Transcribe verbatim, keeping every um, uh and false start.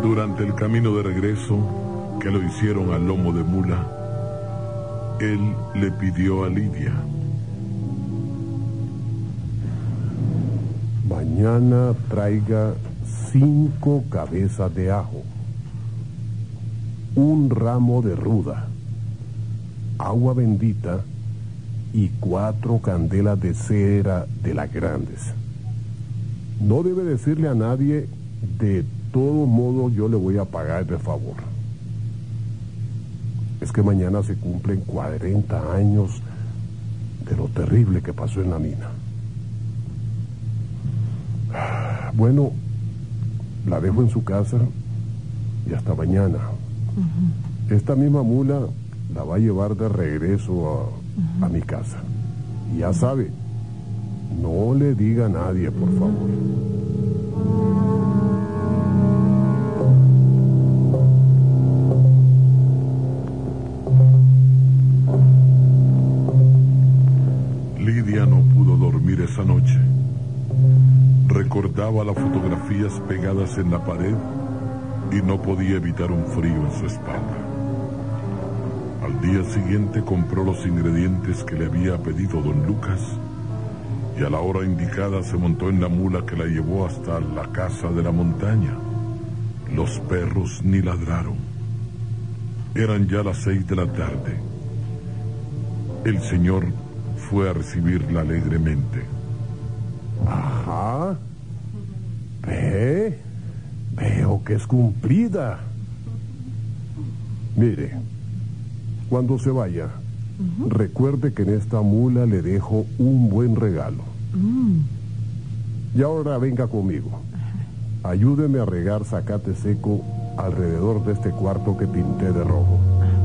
Durante el camino de regreso, que lo hicieron a lomo de mula, él le pidió a Lidia: mañana traiga cinco cabezas de ajo, un ramo de ruda, agua bendita y cuatro candelas de cera de las grandes. No debe decirle a nadie, de todo modo yo le voy a pagar de favor. Es que mañana se cumplen cuarenta años de lo terrible que pasó en la mina. Bueno, la dejo en su casa y hasta mañana. Uh-huh. Esta misma mula la va a llevar de regreso a, uh-huh. a mi casa. Y ya sabe, no le diga a nadie, por favor. Lidia no pudo dormir esa noche. Recordaba las fotografías pegadas en la pared y no podía evitar un frío en su espalda. Al día siguiente compró los ingredientes que le había pedido don Lucas y a la hora indicada se montó en la mula que la llevó hasta la casa de la montaña. Los perros ni ladraron. Eran ya las seis de la tarde. El señor fue a recibirla alegremente. Ajá. Ve, veo que es cumplida. Mire, cuando se vaya, uh-huh. recuerde que en esta mula le dejo un buen regalo. Uh-huh. Y ahora venga conmigo. Uh-huh. Ayúdeme a regar zacate seco alrededor de este cuarto que pinté de rojo.